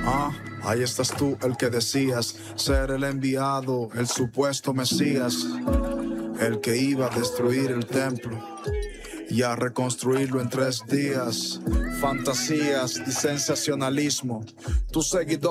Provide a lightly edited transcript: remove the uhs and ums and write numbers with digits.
Ahí estás tú, el que decías ser el enviado, el supuesto Mesías, el que iba a destruir el templo y a reconstruirlo en 3 días. Fantasías y sensacionalismo. Tu seguidor